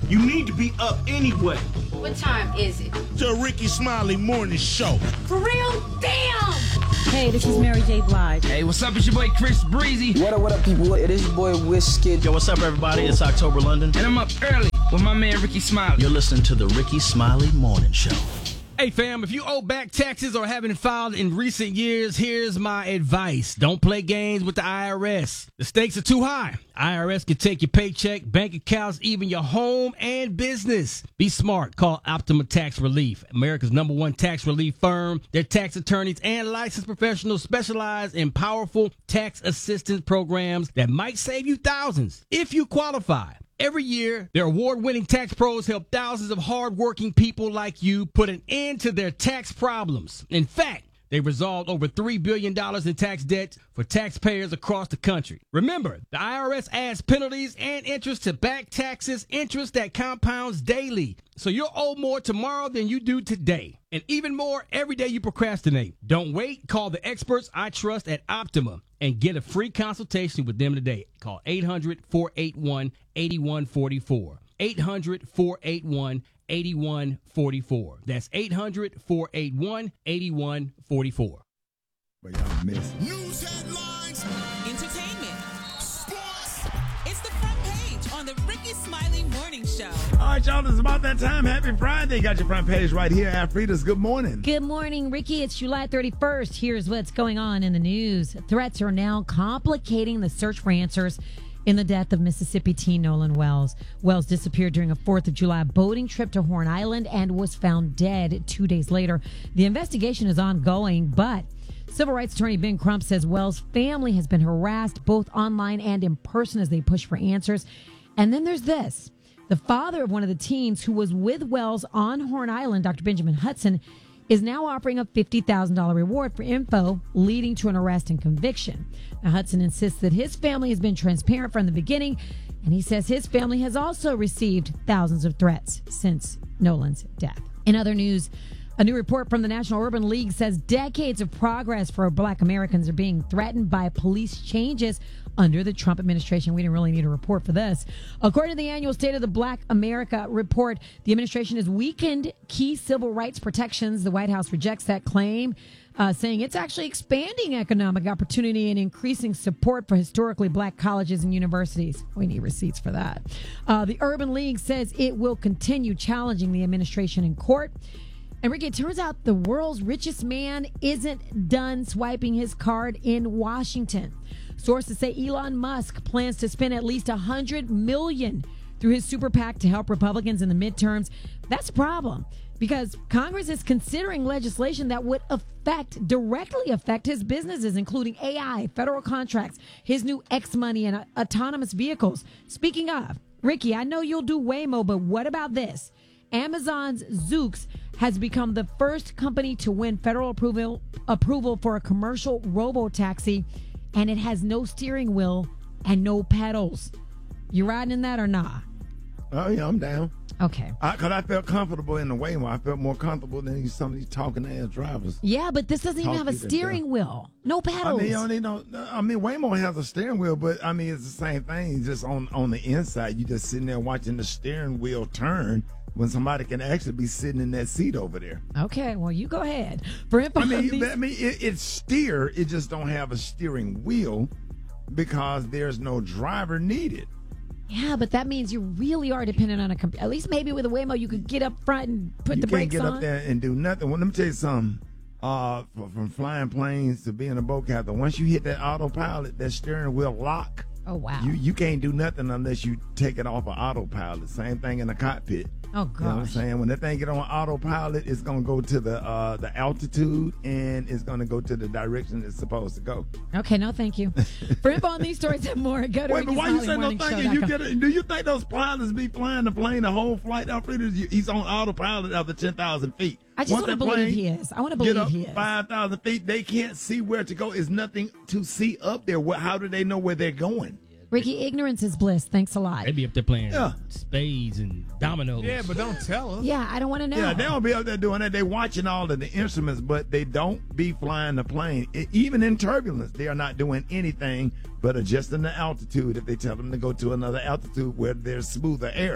You need to be up anyway. What time is it? The Ricky Smiley Morning Show. For real? Damn! Hey, this is Mary J. Blige. Hey, what's up? It's your boy Chris Breezy. What up, people? It is your boy Wizkid. Yo, what's up, everybody? It's October London. And I'm up early with my man Ricky Smiley. You're listening to the Ricky Smiley Morning Show. Hey, fam, if you owe back taxes or haven't filed in recent years, here's my advice. Don't play games with the IRS. The stakes are too high. IRS can take your paycheck, bank accounts, even your home and business. Be smart. Call Optima Tax Relief, America's #1 tax relief firm. Their tax attorneys and licensed professionals specialize in powerful tax assistance programs that might save you thousands if you qualify. Every year, their award-winning tax pros help thousands of hard-working people like you put an end to their tax problems. In fact, they resolved over $3 billion in tax debt for taxpayers across the country. Remember, the IRS adds penalties and interest to back taxes, interest that compounds daily. So you'll owe more tomorrow than you do today. And even more every day you procrastinate. Don't wait. Call the experts I trust at Optima and get a free consultation with them today. Call 800-481-8144. 800-481-8144. That's 800-481-8144. But y'all missed. News headlines. Entertainment. Sports. It's the front page on the Ricky Smiley Morning Show. All right, y'all, it's about that time. Happy Friday. Got your front page right here. Afrita's, good morning. Good morning, Ricky. It's July 31st. Here's what's going on in the news. Threats are now complicating the search for answers in the death of Mississippi teen Nolan Wells. Wells disappeared during a 4th of July boating trip to Horn Island and was found dead 2 days later. The investigation is ongoing, but civil rights attorney Ben Crump says Wells' family has been harassed both online and in person as they push for answers. And then there's this. The father of one of the teens who was with Wells on Horn Island, Dr. Benjamin Hudson, is now offering a $50,000 reward for info leading to an arrest and conviction. Now, Hudson insists that his family has been transparent from the beginning, and he says his family has also received thousands of threats since Nolan's death. In other news, a new report from the National Urban League says decades of progress for Black Americans are being threatened by police changes under the Trump administration. We didn't really need a report for this. According to the annual State of the Black America report, the administration has weakened key civil rights protections. The White House rejects that claim, saying it's actually expanding economic opportunity and increasing support for historically black colleges and universities. We need receipts for that. The Urban League says it will continue challenging the administration in court. And Ricky, it turns out the world's richest man isn't done swiping his card in Washington. Sources say Elon Musk plans to spend at least $100 million through his super PAC to help Republicans in the midterms. That's a problem because Congress is considering legislation that would directly affect his businesses, including AI, federal contracts, his new X money, and autonomous vehicles. Speaking of, Ricky, I know you'll do Waymo, but what about this? Amazon's Zoox has become the first company to win federal approval for a commercial robo-taxi, and it has no steering wheel and no pedals. You riding in that or not? Oh, yeah, I'm down. Okay. Because I felt comfortable in the Waymo. I felt more comfortable than some of these talking-ass drivers. Yeah, but this doesn't even have a steering wheel. No pedals. Waymo has a steering wheel, but, it's the same thing. Just on the inside, you just sitting there watching the steering wheel turn when somebody can actually be sitting in that seat over there. Okay, well, you go ahead. For info it's steer. It just don't have a steering wheel because there's no driver needed. Yeah, but that means you really are dependent on a computer. At least maybe with a Waymo, you could get up front and put the brakes on. You can't get up there and do nothing. Well, let me tell you something. From flying planes to being a boat captain, once you hit that autopilot, that steering wheel lock. Oh, wow. You can't do nothing unless you take it off of autopilot. Same thing in the cockpit. Oh, gosh. You know what I'm saying? When that thing get on autopilot, it's going to go to the altitude, and it's going to go to the direction it's supposed to go. Okay, no, thank you. For info on these stories and more, go to Wait, but why you say no thank you? Do you think those pilots be flying the plane the whole flight? He's on autopilot after 10,000 feet. I just want to believe he is. I want to believe he is. 5,000 feet, they can't see where to go. There's nothing to see up there. How do they know where they're going? Ricky, ignorance is bliss. Thanks a lot. They be up there playing spades and dominoes. Yeah, but don't tell us. Yeah, I don't want to know. Yeah, they don't be up there doing that. They watching all of the instruments, but they don't be flying the plane. Even in turbulence, they are not doing anything but adjusting the altitude if they tell them to go to another altitude where there's smoother air.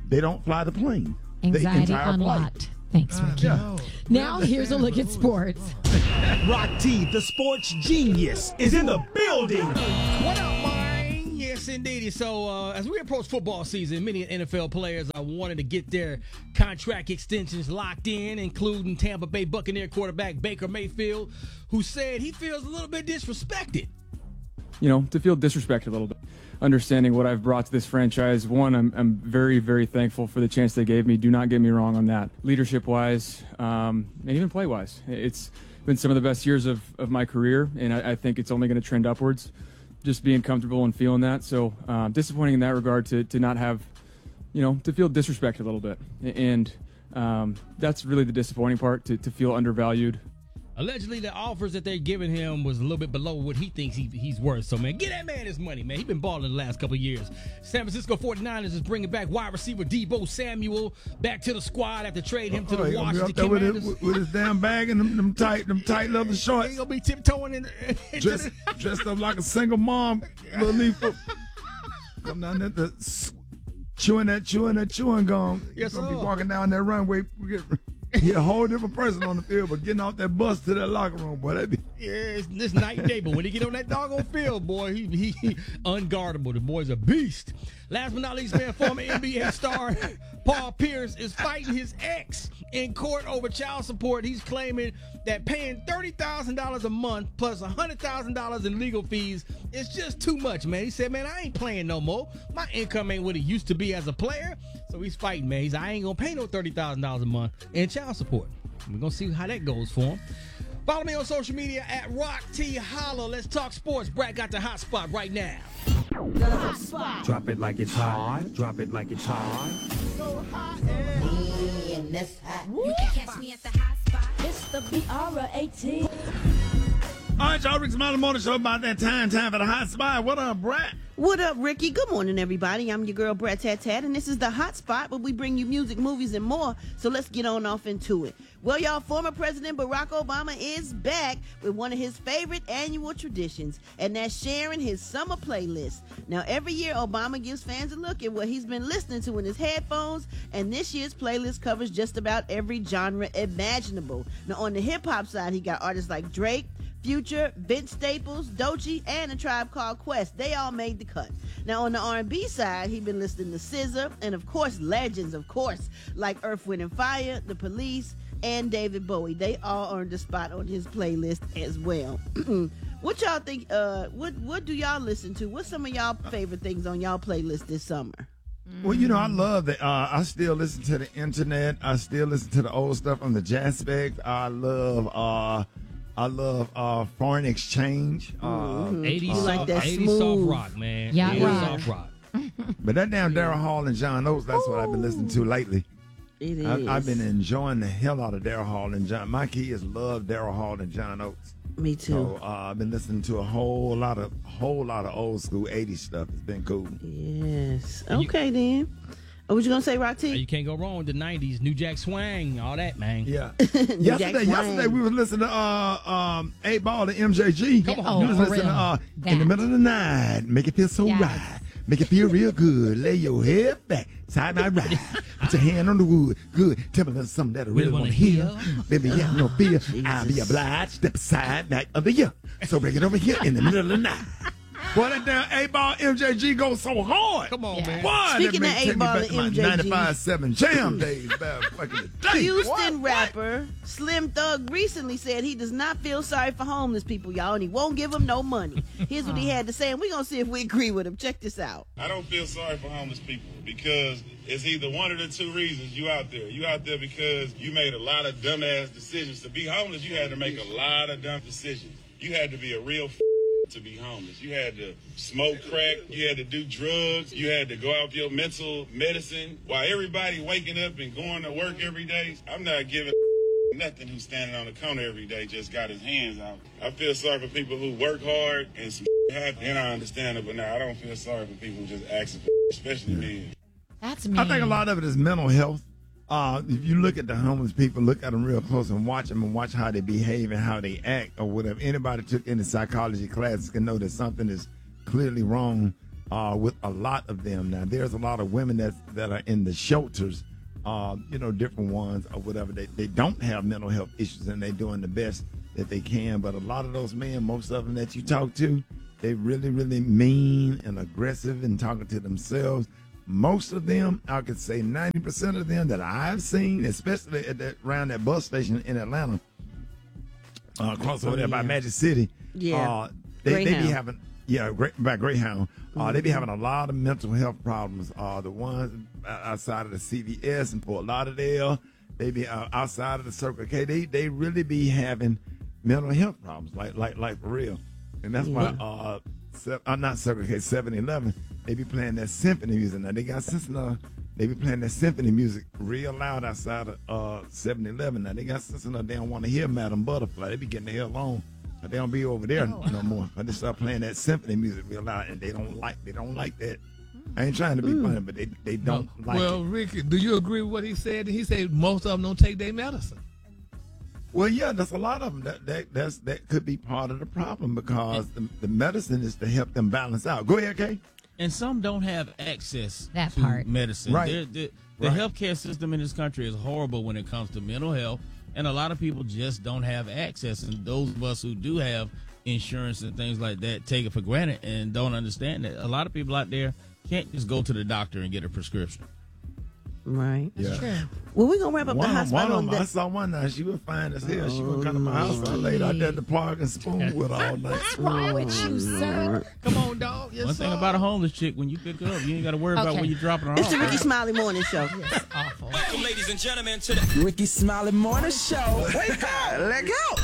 they don't fly the plane. Anxiety the entire unlocked. Flight. Thanks, Ricky. Now here's a look at sports. Rock T, the sports genius, is in the building. What up, man? Yes, indeed. So, as we approach football season, many NFL players are wanting to get their contract extensions locked in, including Tampa Bay Buccaneer quarterback Baker Mayfield, who said he feels a little bit disrespected. You know, to feel disrespected a little bit. Understanding what I've brought to this franchise. One, I'm very, very thankful for the chance they gave me. Do not get me wrong on that. Leadership-wise, and even play-wise. It's been some of the best years of my career, and I think it's only going to trend upwards. Just being comfortable and feeling that. So disappointing in that regard to not have, you know, to feel disrespected a little bit. And that's really the disappointing part, to feel undervalued. Allegedly, the offers that they're giving him was a little bit below what he thinks he's worth. So, man, get that man his money, man. He's been balling the last couple of years. San Francisco 49ers is bringing back wide receiver Deebo Samuel back to the squad after trading him to the Washington Commanders. With his damn bag and them tight leather shorts. He's going to be tiptoeing in. Dressed up like a single mom. Little leaf. Come down there chewing gum. Yes, You're going to be sir. walking down that runway. You're a whole different person on the field, but getting off that bus to that locker room, boy, that be... Yeah, it's night and day, but when he get on that doggone field, boy, he unguardable. The boy's a beast. Last but not least, man, former NBA star Paul Pierce is fighting his ex in court over child support. He's claiming that paying $30,000 a month plus $100,000 in legal fees is just too much, man. He said, man, I ain't playing no more. My income ain't what it used to be as a player. So he's fighting, man. I ain't going to pay no $30,000 a month in child support. We're going to see how that goes for him. Follow me on social media at Rock T Holla. Let's talk sports. Brad got the hot spot right now. Drop it like it's hot. Drop it like it's hot. You can catch me at the hot spot. It's the BR18. All right, y'all, Rick Smiley Morning Show about that time for the hot spot. What up, Brad? What up, Ricky? Good morning, everybody. I'm your girl, Brad Tat Tat, and this is the Hot Spot, where we bring you music, movies, and more. So let's get on off into it. Well, y'all, former President Barack Obama is back with one of his favorite annual traditions, and that's sharing his summer playlist. Now, every year, Obama gives fans a look at what he's been listening to in his headphones, and this year's playlist covers just about every genre imaginable. Now, on the hip-hop side, he got artists like Drake, Future, Vince Staples, Doechii, and A Tribe Called Quest. They all made the cut. Now, on the R&B side, he's been listening to SZA, and of course, legends, like Earth, Wind & Fire, The Police, and David Bowie. They all earned a spot on his playlist as well. What y'all think, what do y'all listen to? What's some of y'all favorite things on y'all playlist this summer? Well, you know, I love that. I still listen to the internet. I still listen to the old stuff on the jazz spec. I love Foreign Exchange. 80s, like that 80s smooth soft rock, man. Yeah, 80s right. soft rock. But that damn Daryl Hall and John Oates, that's what I've been listening to lately. It is. I've been enjoying the hell out of Daryl Hall and John. My kids love Daryl Hall and John Oates. Me too. So I've been listening to a whole lot of old school 80s stuff. It's been cool. Yes. Okay, then. What you gonna say, Rock T? You can't go wrong with the 90s. New Jack Swing, all that, man. Yeah. yesterday we was listening to 8 Ball and MJG. Come on. We was for listening real. to in the middle of the night, make it feel so Yes. right. Make it feel real good. Lay your head back, side by right. Put your hand on the wood. Good. Tell me a little something that I really want to hear. Baby, yeah, no fear. I'll be obliged. Step aside, back of the year. So bring it over here in the middle of the night. Boy, that damn 8 Ball MJG goes so hard. Come on, man. Boy, Speaking that of take 8 Ball me back and to my MJG. 95.7 jam days. Back fucking the day. Houston rapper Slim Thug recently said he does not feel sorry for homeless people, y'all, and he won't give them no money. Here's what he had to say, and we're going to see if we agree with him. Check this out. I don't feel sorry for homeless people because it's either one of the two reasons you out there. You out there because you made a lot of dumbass decisions. To be homeless, you had to make a lot of dumb decisions. You had to be a real to be homeless. You had to smoke crack. You had to do drugs. You had to go out for your mental medicine. While everybody waking up and going to work every day, I'm not giving nothing who's standing on the corner every day just got his hands out. I feel sorry for people who work hard and some happen, and I understand it, but now I don't feel sorry for people who just asking for especially me. That's me. I think a lot of it is mental health. If you look at the homeless people, look at them real close and watch them and watch how they behave and how they act or whatever. Anybody took any psychology classes can know that something is clearly wrong with a lot of them. Now, there's a lot of women that are in the shelters, different ones or whatever. They don't have mental health issues, and they're doing the best that they can. But a lot of those men, most of them that you talk to, they really, really mean and aggressive and talking to themselves. Most of them, I could say 90% of them that I've seen, especially around that bus station in Atlanta, across over there by Magic City, they be having, by Greyhound, they be having a lot of mental health problems. The ones outside of the CVS in Fort Lauderdale, they be outside of the Circle K, they really be having mental health problems, like for real. And that's why, not Circle K, 7-Eleven, they be playing that symphony music. Now, they got sense enough. They be playing that symphony music real loud outside of 7-Eleven. Now, they got sense enough. They don't want to hear Madam Butterfly. They be getting the hell on. But they don't be over there no more. But they start playing that symphony music real loud, and they don't like that. I ain't trying to be funny, but they don't like it. Well, Ricky, do you agree with what he said? He said most of them don't take their medicine. Well, yeah, that's a lot of them. That could be part of the problem because the medicine is to help them balance out. Go ahead, Kay. And some don't have access to medicine. Right. The healthcare system in this country is horrible when it comes to mental health, and a lot of people just don't have access. And those of us who do have insurance and things like that take it for granted and don't understand that. A lot of people out there can't just go to the doctor and get a prescription. Right. That's true. Well, we're going to wrap up the hospital. I saw one night. She was fine as hell. She would come to my house. I laid out there at the park and spoon with her all night. What's wrong with you, sir? Come on, dog. One thing about a homeless chick, when you pick her up, you ain't got to worry about where you're dropping her off. It's the Ricky Smiley Morning Show. Awful. Welcome, ladies and gentlemen, to the Ricky Smiley Morning Show. Wake up. Let go.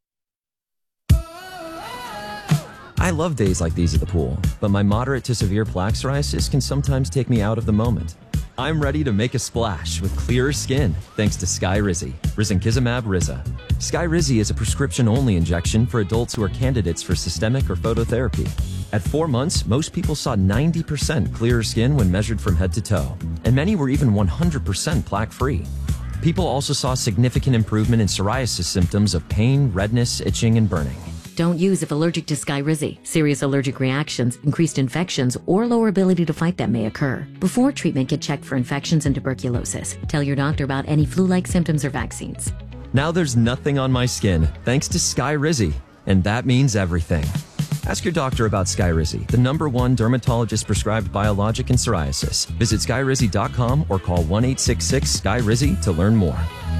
I love days like these at the pool, but my moderate to severe plaque psoriasis can sometimes take me out of the moment. I'm ready to make a splash with clearer skin thanks to Skyrizi, risankizumab Riza. Skyrizi is a prescription-only injection for adults who are candidates for systemic or phototherapy. At 4 months, most people saw 90% clearer skin when measured from head to toe, and many were even 100% plaque-free. People also saw significant improvement in psoriasis symptoms of pain, redness, itching, and burning. Don't use if allergic to Skyrizi. Serious allergic reactions, increased infections, or lower ability to fight them may occur. Before treatment, get checked for infections and tuberculosis. Tell your doctor about any flu-like symptoms or vaccines. Now there's nothing on my skin thanks to Skyrizi, and that means everything. Ask your doctor about Skyrizi, the #1 dermatologist-prescribed biologic in psoriasis. Visit Skyrizi.com or call 1-866-SKY-RIZI to learn more.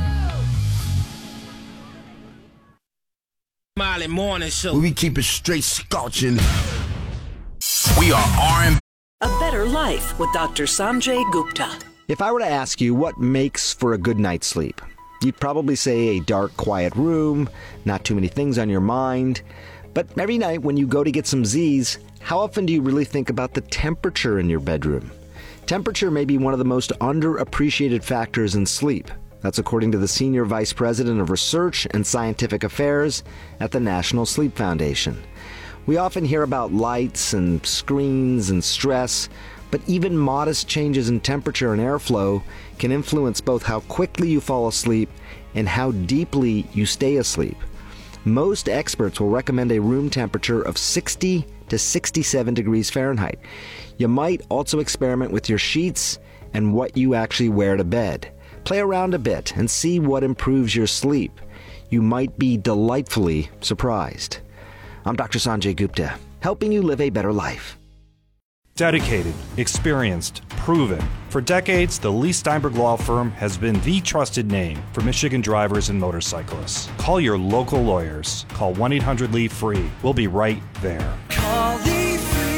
Smiley Morning Show. We keep it straight scorching. We are R&B. A Better Life with Dr. Sanjay Gupta. If I were to ask you what makes for a good night's sleep, you'd probably say a dark, quiet room, not too many things on your mind. But every night when you go to get some Z's, how often do you really think about the temperature in your bedroom? Temperature may be one of the most underappreciated factors in sleep. That's according to the Senior Vice President of Research and Scientific Affairs at the National Sleep Foundation. We often hear about lights and screens and stress, but even modest changes in temperature and airflow can influence both how quickly you fall asleep and how deeply you stay asleep. Most experts will recommend a room temperature of 60 to 67 degrees Fahrenheit. You might also experiment with your sheets and what you actually wear to bed. Play around a bit and see what improves your sleep. You might be delightfully surprised. I'm Dr. Sanjay Gupta, helping you live a better life. Dedicated, experienced, proven. For decades, the Lee Steinberg Law Firm has been the trusted name for Michigan drivers and motorcyclists. Call your local lawyers. Call 1-800-LEE-FREE. We'll be right there. Call Lee Free.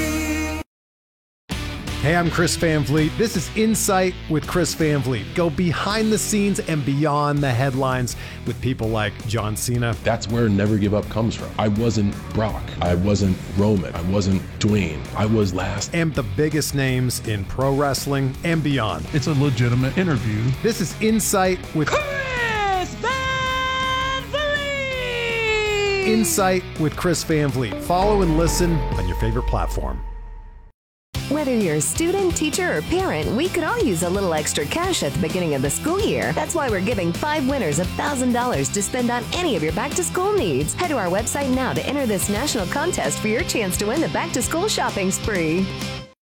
Hey, I'm Chris Van Vliet. This is Insight with Chris Van Vliet. Go behind the scenes and beyond the headlines with people like John Cena. That's where Never Give Up comes from. I wasn't Brock. I wasn't Roman. I wasn't Dwayne. I was last. And the biggest names in pro wrestling and beyond. It's a legitimate interview. This is Insight with Chris Van Vliet. Insight with Chris Van Vliet. Follow and listen on your favorite platform. Whether you're a student, teacher, or parent, we could all use a little extra cash at the beginning of the school year. That's why we're giving 5 winners $1,000 to spend on any of your back-to-school needs. Head to our website now to enter this national contest for your chance to win the back-to-school shopping spree.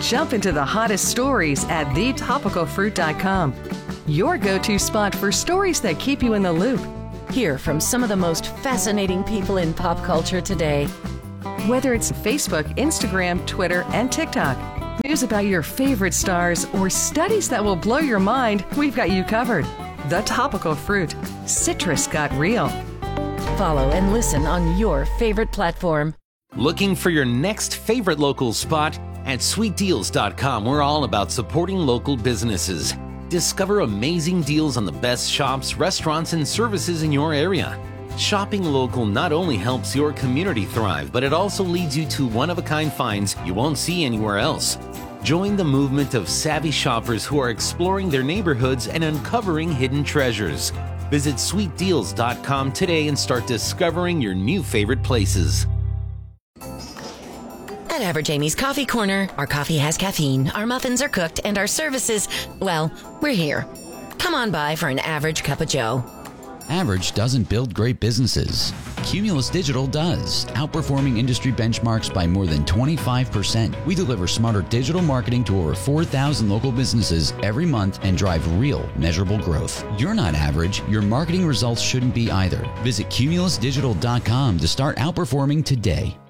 Jump into the hottest stories at thetopicalfruit.com. Your go-to spot for stories that keep you in the loop. Hear from some of the most fascinating people in pop culture today. Whether it's Facebook, Instagram, Twitter, and TikTok, news about your favorite stars, or studies that will blow your mind, we've got you covered. The Topical Fruit. Citrus got real. Follow and listen on your favorite platform. Looking for your next favorite local spot? At sweetdeals.com, we're all about supporting local businesses. Discover amazing deals on the best shops, restaurants, and services in your area. Shopping local not only helps your community thrive, but it also leads you to one-of-a-kind finds you won't see anywhere else. Join the movement of savvy shoppers who are exploring their neighborhoods and uncovering hidden treasures. Visit sweetdeals.com today and start discovering your new favorite places. At Average Amy's Coffee Corner, our coffee has caffeine, our muffins are cooked, and our services, well, we're here. Come on by for an average cup of joe. Average doesn't build great businesses. Cumulus Digital does, outperforming industry benchmarks by more than 25%. We deliver smarter digital marketing to over 4,000 local businesses every month and drive real, measurable growth. You're not average. Your marketing results shouldn't be either. Visit cumulusdigital.com to start outperforming today.